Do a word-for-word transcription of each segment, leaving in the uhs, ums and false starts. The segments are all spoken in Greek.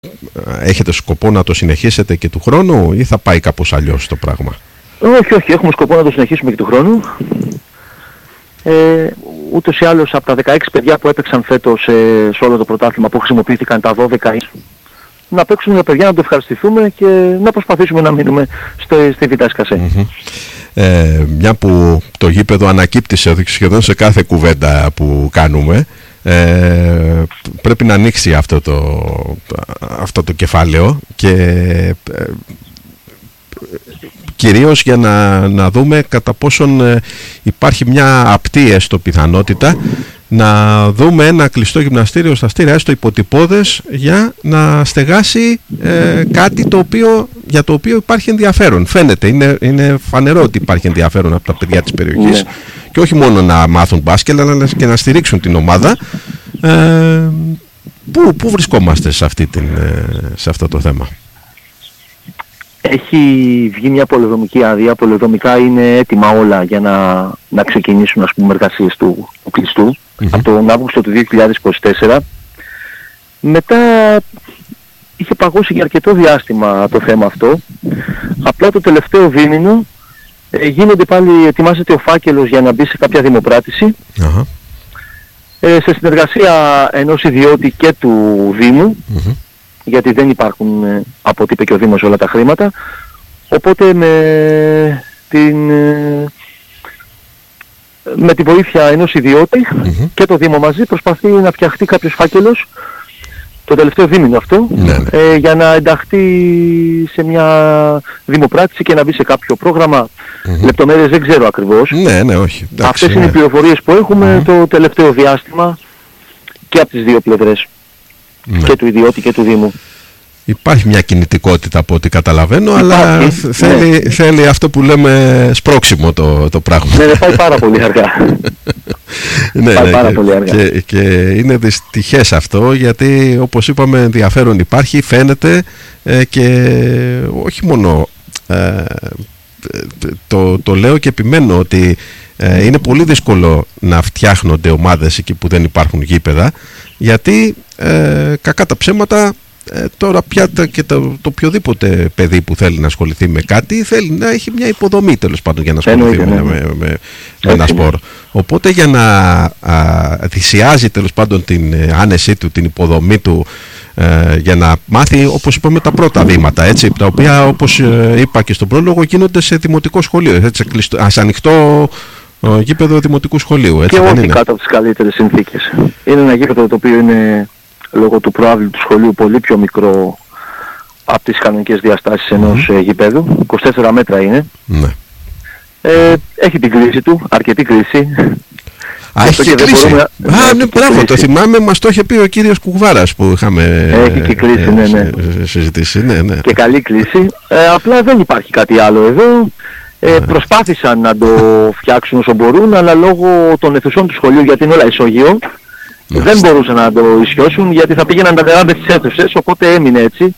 έχετε σκοπό να το συνεχίσετε και του χρόνου ή θα πάει κάπως αλλιώς το πράγμα? Όχι, όχι, έχουμε σκοπό να το συνεχίσουμε και του χρόνου. Ε, ούτως ή άλλως από τα δεκαέξι παιδιά που έπαιξαν φέτος ε, σε όλο το πρωτάθλημα, που χρησιμοποιήθηκαν τα δώδεκα, να παίξουν για παιδιά, να το ευχαριστηθούμε και να προσπαθήσουμε να μείνουμε στο, στη Β' mm-hmm. ε, Μια που το γήπεδο ανακύπτει σχεδόν σε κάθε κουβέντα που κάνουμε, ε, πρέπει να ανοίξει αυτό το, αυτό το κεφάλαιο και ε, κυρίως για να, να δούμε κατά πόσον ε, υπάρχει μια απτή έστω πιθανότητα να δούμε ένα κλειστό γυμναστήριο στα Στήρια, έστω υποτυπώδες, για να στεγάσει ε, κάτι το οποίο, για το οποίο υπάρχει ενδιαφέρον. Φαίνεται, είναι, είναι φανερό ότι υπάρχει ενδιαφέρον από τα παιδιά της περιοχής, ναι. Και όχι μόνο να μάθουν μπάσκετ, αλλά και να στηρίξουν την ομάδα. Ε, πού, πού βρισκόμαστε σε, αυτή την, σε αυτό το θέμα? Έχει βγει μια πολεοδομική άδεια. Πολεοδομικά είναι έτοιμα όλα για να, να ξεκινήσουν, ας πούμε, εργασίες του, του κλειστού mm-hmm. από τον Αύγουστο του δύο χιλιάδες είκοσι τέσσερα. Μετά είχε παγώσει για αρκετό διάστημα το θέμα αυτό. Απλά το τελευταίο δίμηνο ε, γίνονται πάλι, ετοιμάζεται ο φάκελος για να μπει σε κάποια δημοπράτηση uh-huh. ε, σε συνεργασία ενός ιδιώτη και του Δήμου mm-hmm. γιατί δεν υπάρχουν, από ό,τι είπε και ο Δήμος, όλα τα χρήματα. Οπότε με την, με τη βοήθεια ενός ιδιώτη mm-hmm. και το Δήμο μαζί προσπαθεί να φτιαχτεί κάποιος φάκελος το τελευταίο δίμηνο αυτό ναι, ναι. Ε, για να ενταχθεί σε μια δημοπράτηση και να μπει σε κάποιο πρόγραμμα. Mm-hmm. Λεπτομέρειες δεν ξέρω ακριβώς. Ναι, ναι, όχι. Εντάξει, αυτές ναι. είναι οι πληροφορίες που έχουμε mm-hmm. το τελευταίο διάστημα και από τις δύο πλευρές. Ναι. Και του ιδιώτη και του Δήμου. Υπάρχει μια κινητικότητα από ό,τι καταλαβαίνω, υπάρχει, αλλά θέλει, ναι. θέλει αυτό που λέμε σπρώξιμο το, το πράγμα. Ναι, πάει πάρα πολύ αργά. ναι, πάει ναι, πάρα και, πολύ αργά. Και, και είναι δυστυχές αυτό, γιατί όπως είπαμε ενδιαφέρον υπάρχει, φαίνεται ε, και όχι μόνο ε, το, το λέω και επιμένω ότι ε, είναι πολύ δύσκολο να φτιάχνονται ομάδες εκεί που δεν υπάρχουν γήπεδα, γιατί ε, κακά τα ψέματα ε, τώρα πια και το, το οποιοδήποτε παιδί που θέλει να ασχοληθεί με κάτι θέλει να έχει μια υποδομή, τέλος πάντων, για να ασχοληθεί με, με, με, με, με ένα σπορ. Οπότε για να α, θυσιάζει τέλος πάντων την άνεσή του, την υποδομή του, ε, για να μάθει, όπως είπαμε, τα πρώτα βήματα, έτσι, τα οποία, όπως ε, είπα και στον πρόλογο, γίνονται σε δημοτικό σχολείο, έτσι, κλειστό, σε ανοιχτό γήπεδο δημοτικού σχολείου, έτσι. Και δεν όχι είναι? κάτω από τις καλύτερες συνθήκες. Είναι ένα γήπεδο το οποίο είναι, λόγω του προάβλου του σχολείου, πολύ πιο μικρό από τις κανονικές διαστάσεις ενός mm-hmm. γηπέδου. είκοσι τέσσερα μέτρα είναι. Ναι. Ε, έχει την κρίση του, αρκετή κρίση. Α, έχει και κρίση. Μπορούμε... Α, ναι, μπράβο, το θυμάμαι, μας το είχε πει ο κύριος Κουκβάρας που είχαμε έχει και κρίση, ε, ναι, ναι. συζητήσει. Ναι, ναι. Και καλή κρίση. Ε, απλά δεν υπάρχει κάτι άλλο εδώ. Ε, προσπάθησαν να το φτιάξουν όσο μπορούν, αλλά λόγω των αιθουσών του σχολείου, γιατί είναι όλα ισόγειο, δεν μπορούσαν να το ισιώσουν, γιατί θα πήγαιναν τα νερά με τις αίθουσες, οπότε έμεινε έτσι.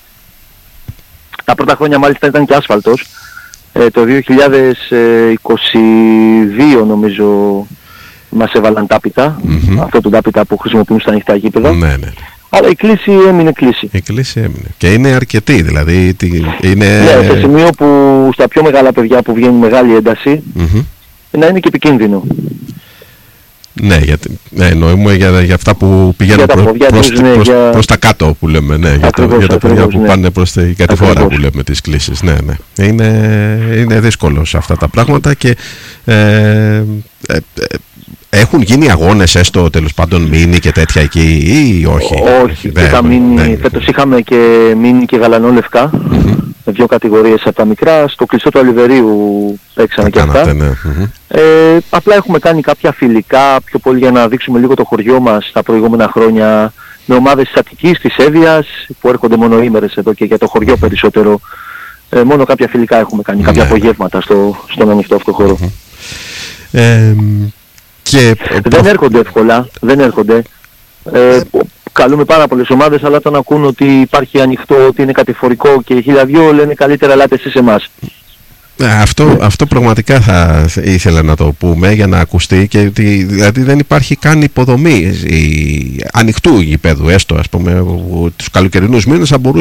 Τα πρώτα χρόνια μάλιστα ήταν και άσφαλτος. Ε, το δύο χιλιάδες είκοσι δύο νομίζω μας έβαλαν τάπητα, mm-hmm. αυτό το τάπητα που χρησιμοποιούν στα ανοιχτά γήπεδα. Ναι, ναι. Αλλά η κλίση έμεινε κλίση. Η κλίση έμεινε. Και είναι αρκετή, δηλαδή είναι... Ναι, σε σημείο που στα πιο μεγάλα παιδιά που βγαίνουν μεγάλη ένταση, mm-hmm. να είναι και επικίνδυνο. Ναι, γιατί, ναι, εννοούμε για, για αυτά που πηγαίνουν προς, προς, τους, ναι, προς, για... προς τα κάτω που λέμε, ναι, για, ακριβώς, το, για τα παιδιά που ναι. πάνε προς την κατηφόρα που λέμε τις κλίσεις. Ναι, ναι. Είναι, είναι δύσκολο σε αυτά τα πράγματα και ε, ε, ε, έχουν γίνει αγώνες έστω τέλος πάντων μίνι και τέτοια εκεί ή όχι? Όχι, και τα μίνι, φέτος είχαμε και μίνι και γαλανόλευκα, mm-hmm. με δύο κατηγορίες από τα μικρά, στο κλειστό του Αλιβερίου παίξανε και αυτά. Ναι. Mm-hmm. Ε, απλά έχουμε κάνει κάποια φιλικά, πιο πολύ για να δείξουμε λίγο το χωριό μας τα προηγούμενα χρόνια, με ομάδες της Αττικής, της Εύβοιας, που έρχονται μονοήμερες εδώ και για το χωριό mm-hmm. περισσότερο. Ε, μόνο κάποια φιλικά έχουμε κάνει, mm-hmm. κάποια απογεύματα στο, στον ανοιχτό αυτό χώρο. Mm-hmm. Ε, Και... Δεν έρχονται εύκολα, δεν έρχονται. Ε, καλούμε πάρα πολλές ομάδες, αλλά όταν ακούν ότι υπάρχει ανοιχτό, ότι είναι κατηφορικό και χίλια δυο, λένε καλύτερα ελάτε εσείς εμάς. Αυτό, αυτό πραγματικά θα ήθελα να το πούμε για να ακουστεί, και δηλαδή δεν υπάρχει καν υποδομή η, ανοιχτού γηπέδου, έστω ας πούμε τους καλοκαιρινούς μήνες θα μπορούσε